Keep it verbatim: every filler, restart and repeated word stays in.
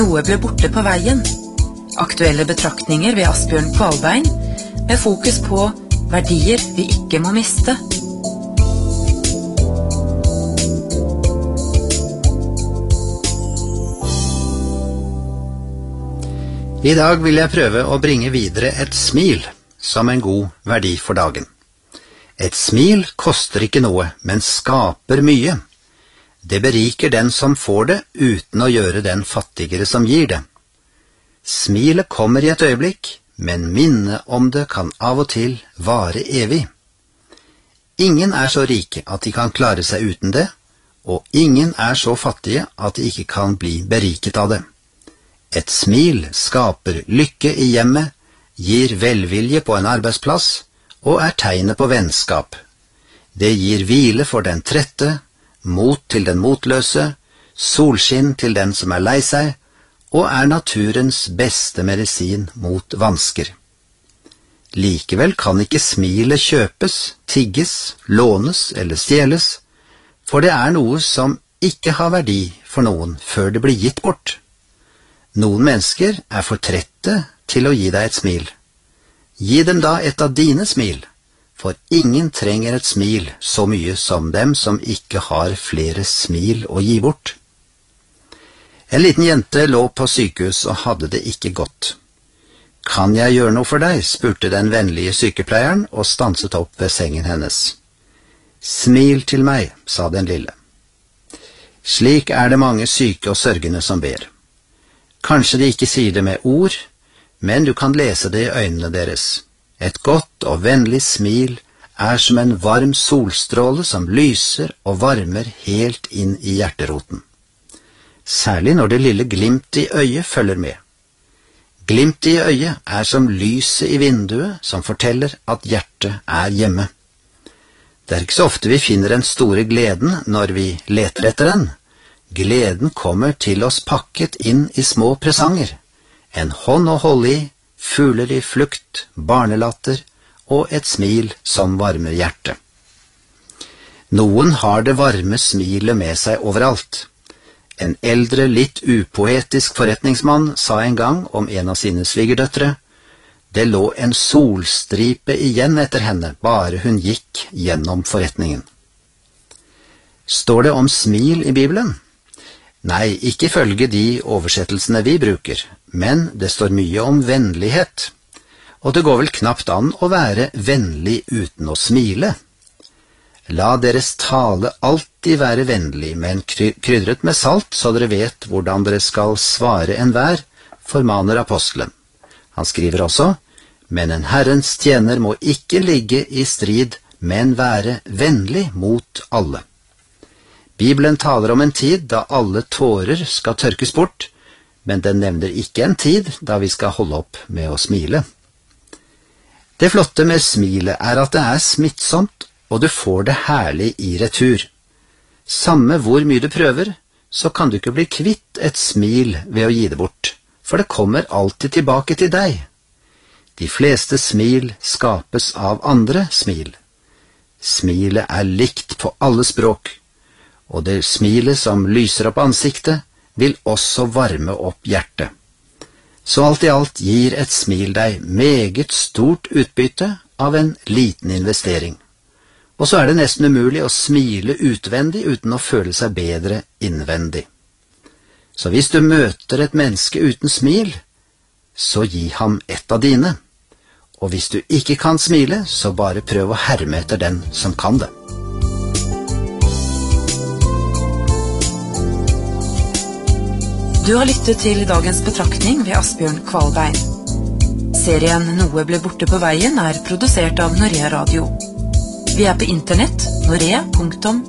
Noe ble borte på veien. Aktuelle betraktninger ved Asbjørn Kvalbein, med fokus på verdier vi ikke må miste. I dag vil jeg prøve å bringe videre et smil som en god verdi for dagen. Et smil koster ikke noe, men skaper mye. Det beriker den som får det, uten å gjøre den fattigere som gir det. Smilet kommer i et øyeblikk, men minnet om det kan av og til vare evig. Ingen er så rike at de kan klare seg uten det, og ingen er så fattige at de ikke kan bli beriket av det. Et smil skaper lykke i hjemmet, gir velvilje på en arbeidsplass og er tegnet på vennskap. Det gir hvile for den trette, mot til den motløse, solskinn til den som er lei seg, og er naturens beste medisin mot vansker. Likevel kan ikke smilet kjøpes, tigges, lånes eller stjeles, for det er noe som ikke har verdi for noen før det blir gitt bort. Noen mennesker er for trette til å gi deg et smil. Gi dem da et av dine smil, for ingen trenger et smil så mye som dem som ikke har flere smil å gi bort. En liten jente lå på sykehus og hadde det ikke godt. Kan jeg gjøre noe for deg, spurte den vennlige sykepleieren og stanset opp ved sengen hennes. Smil til meg, sa den lille. Slik er det mange syke og sørgende som ber. Kanskje de ikke sier det med ord, men du kan lese det i øynene deres. Et godt og vennlig smil er som en varm solstråle som lyser og varmer helt inn i hjerteroten. Særlig når det lille glimt i øyet følger med. Glimt i øyet er som lyset i vinduet som forteller at hjertet er hjemme. Det er ikke så ofte vi finner den store gleden når vi leter etter den. Gleden kommer til oss pakket inn i små presanger. En hånd å holde i, fugler i flukt, barnelatter og et smil som varmer hjertet. Noen har det varme smilet med seg overalt. En eldre, litt upoetisk forretningsmann sa en gang om en av sine svigerdøtre: det lå en solstripe igjen etter henne, bare hun gikk gjennom forretningen. Står det om smil i Bibelen? Nei, ikke ifølge de oversettelsene vi bruker, men det står mye om vennlighet. Og det går vel knapt an å være vennlig uten å smile. La deres tale alltid være vennlig, men krydret med salt, så dere vet hvordan dere skal svare enhver, formaner apostelen. Han skriver også: men en Herrens tjener må ikke ligge i strid, men være vennlig mot alle. Bibelen taler om en tid da alle tårer skal tørkes bort, men den nevner ikke en tid da vi skal holde opp med å smile. Det flotte med smilet er at det er smittsomt, og du får det herlig i retur. Samme hvor mye du prøver, så kan du ikke bli kvitt et smil ved å gi det bort, for det kommer alltid tilbake til deg. De fleste smil skapes av andre smil. Smilet er likt på alle språk, og det smilet som lyser opp ansiktet, vil også varme opp hjertet. Så alt i alt gir et smil deg meget stort utbytte av en liten investering. Og så er det nesten umulig å smile utvendig uten å føle seg bedre innvendig. Så hvis du møter et menneske uten smil, så gi ham et av dine. Og hvis du ikke kan smile, så bare prøv å herme etter den som kan det. Du har lyttet til dagens betraktning ved Asbjørn Kvalbein. Serien Noe ble borte på veien er produsert av Norea Radio. Vi er på internett, norea punktum